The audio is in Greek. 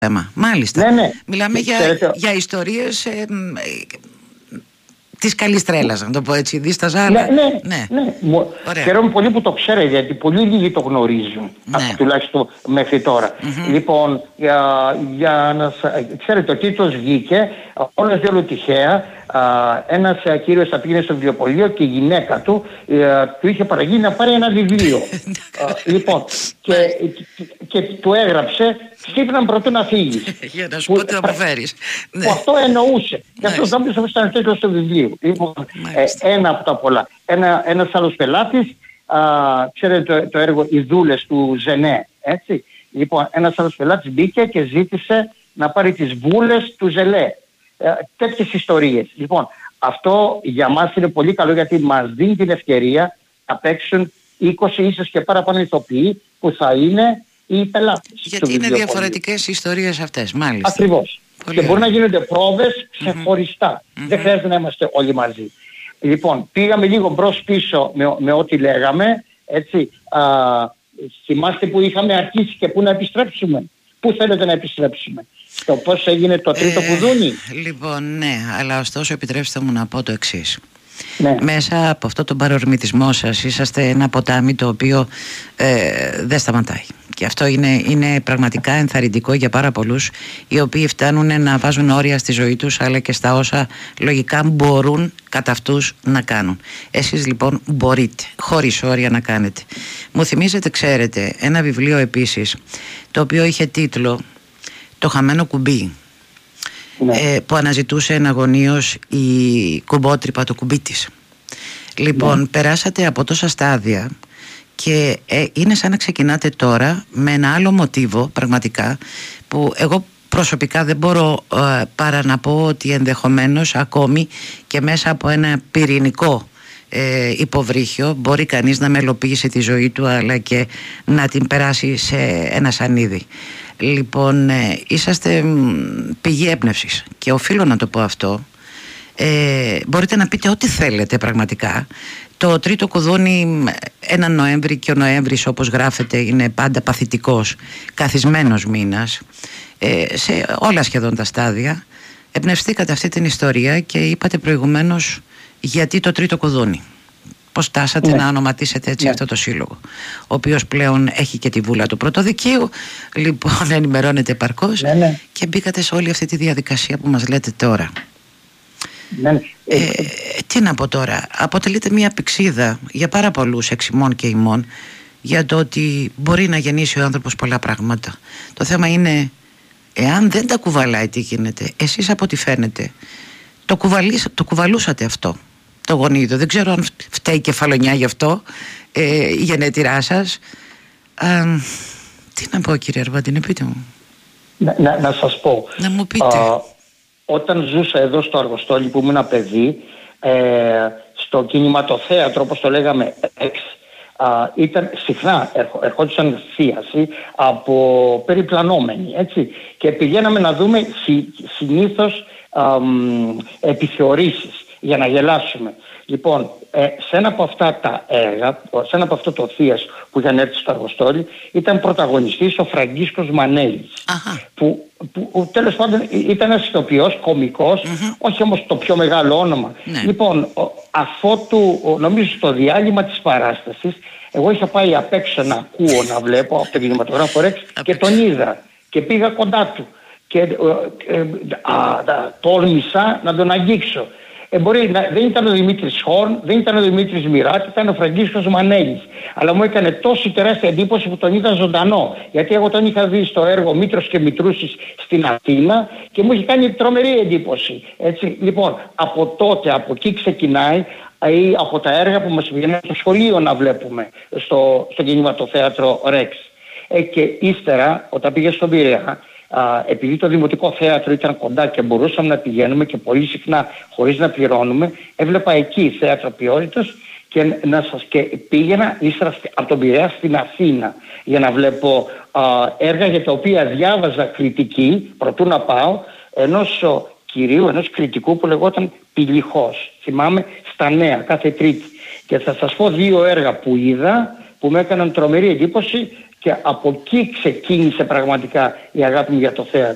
θέμα. Μάλιστα. Ναι. Μιλάμε για ιστορίες της καλής τρέλας, να το πω έτσι. Δίσταζα, αλλά... Ναι. Χαίρομαι πολύ που το ξέρετε, γιατί πολύ λίγοι το γνωρίζουν. Τουλάχιστον μέχρι τώρα. Λοιπόν, για να ξέρετε, ο τίτλος βγήκε όλος διόλου τυχαία. Ένας κύριος θα πήγαινε στο βιβλιοπωλείο και η γυναίκα του του είχε παραγγείλει να πάρει ένα βιβλίο. Λοιπόν, και του έγραψε «Ξύπναν πρωτού να φύγεις». Για να σου πω τι αποφέρεις. Που αυτό εννοούσε. Γι' αυτό νόμιζα ότι ήταν τίτλος του βιβλίου. Λοιπόν, ένα από τα πολλά. Ένας άλλος πελάτης, ξέρετε το έργο «Οι δούλες» του Ζενέ, έτσι. Λοιπόν, ένας άλλος πελάτης μπήκε και ζήτησε να πάρει τις βούλες του Ζελέ. Τέτοιες ιστορίες. Λοιπόν, αυτό για μας είναι πολύ καλό, γιατί μας δίνει την ευκαιρία να παίξουν 20 ίσως και παραπάνω ηθοποιοί που θα είναι οι πελάτες. Γιατί είναι διαφορετικές ιστορίες αυτές, μάλιστα. Ακριβώς. Και μπορεί να γίνονται πρόβες ξεχωριστά. Δεν χρειάζεται να είμαστε όλοι μαζί. Λοιπόν, πήγαμε λίγο μπρος πίσω με ό,τι λέγαμε. Έτσι, θυμάστε που είχαμε αρχίσει και πού να επιστρέψουμε. Πού θέλετε να επιστρέψουμε? Το πώς έγινε το τρίτο κουδούνι. Λοιπόν, ναι, αλλά ωστόσο επιτρέψτε μου να πω το εξής. Ναι. Μέσα από αυτό τον παρορμητισμό σας είσαστε ένα ποτάμι το οποίο δεν σταματάει. Και αυτό είναι πραγματικά ενθαρρυντικό για πάρα πολλούς, οι οποίοι φτάνουν να βάζουν όρια στη ζωή τους, αλλά και στα όσα λογικά μπορούν κατά αυτούς να κάνουν. Εσείς λοιπόν μπορείτε χωρίς όρια να κάνετε. Μου θυμίζετε, ξέρετε, ένα βιβλίο επίσης, το οποίο είχε τίτλο «Το χαμένο κουμπί», που αναζητούσε εναγωνίως η κουμπότρυπα, το κουμπί της. Λοιπόν, περάσατε από τόσα στάδια και είναι σαν να ξεκινάτε τώρα με ένα άλλο μοτίβο πραγματικά, που εγώ προσωπικά δεν μπορώ παρά να πω ότι ενδεχομένως ακόμη και μέσα από ένα πυρηνικό υποβρύχιο μπορεί κανείς να μελοποιήσει τη ζωή του, αλλά και να την περάσει σε ένα σανίδι. Λοιπόν, είσαστε πηγή έμπνευσης και οφείλω να το πω αυτό. Μπορείτε να πείτε ό,τι θέλετε πραγματικά. Το τρίτο κουδούνι, έναν Νοέμβρη, και ο Νοέμβρης, όπως γράφεται, είναι πάντα παθητικός, καθισμένος μήνας, σε όλα σχεδόν τα στάδια. Εμπνευστήκατε αυτή την ιστορία και είπατε προηγουμένως γιατί το τρίτο κουδούνι. Πώς στάσατε να ονοματίσετε έτσι αυτό το σύλλογο, ο οποίος πλέον έχει και τη βούλα του πρωτοδικείου. Λοιπόν, ενημερώνεται επαρκώς και μπήκατε σε όλη αυτή τη διαδικασία που μας λέτε τώρα. Τι να πω τώρα, αποτελείται μια πηξίδα για πάρα πολλούς εξ ημών και ημών, για το ότι μπορεί να γεννήσει ο άνθρωπος πολλά πράγματα. Το θέμα είναι, εάν δεν τα κουβαλάει, τι γίνεται? Εσείς, από ό,τι φαίνεται, το κουβαλούσατε αυτό το γονίδιο. Δεν ξέρω αν φταίει η κεφαλονιά γι' αυτό, η γενέτειρά σας. Τι να πω, κύριε Αρβαντίνε, πείτε μου. Να σας πω. Να μου πείτε. Όταν ζούσα εδώ στο Αργοστόλι που ήμουν παιδί, στο κινηματοθέατρο, όπως το λέγαμε, ήταν συχνά ερχόντουσαν θίαση από περιπλανόμενοι, έτσι, και πηγαίναμε να δούμε συνήθως επιθεωρήσεις για να γελάσουμε. Λοιπόν, σε ένα από αυτά τα έργα, σε ένα από αυτό το θίας που είχαν έρθει στο Αργοστόλι, ήταν πρωταγωνιστής ο Φραγκίσκος Μανέλης, που τέλος πάντων ήταν ένας ηθοποιός, κωμικός, όχι όμως το πιο μεγάλο όνομα. Λοιπόν, αφότου, νομίζω στο διάλειμμα της παράστασης, εγώ είχα πάει απ' έξω να ακούω, να βλέπω από τον κινηματογράφο Ρεξ, και τον είδα και πήγα κοντά του και τόλμησα να τον αγγίξω. Δεν ήταν ο Δημήτρης Χόρν, δεν ήταν ο Δημήτρης Μοιράτη, ήταν ο Φραγκίσκος Μανέλης. Αλλά μου έκανε τόση τεράστια εντύπωση που τον είδα ζωντανό. Γιατί εγώ τον είχα δει στο έργο Μήτρος και Μητρούσης στην Αθήνα και μου είχε κάνει τρομερή εντύπωση. Έτσι, λοιπόν, από τότε, από εκεί ξεκινάει, ή από τα έργα που μας βγαίνουν στο σχολείο να βλέπουμε στο κινηματοθέατρο Ρεξ. Και ύστερα, όταν πήγε στον Πειραιά, επειδή το Δημοτικό Θέατρο ήταν κοντά και μπορούσαμε να πηγαίνουμε και πολύ συχνά χωρίς να πληρώνουμε, έβλεπα εκεί θέατρο ποιότητας και πήγαινα ύστερα από τον Πειραιά στην Αθήνα για να βλέπω έργα για τα οποία διάβαζα κριτική προτού να πάω, ενός κυρίου, ενός κριτικού που λεγόταν Πηλιχός. Θυμάμαι, στα Νέα, κάθε Τρίτη. Και θα σας πω 2 έργα που είδα που με έκαναν τρομερή εντύπωση και από εκεί ξεκίνησε πραγματικά η αγάπη μου για το θέατρο.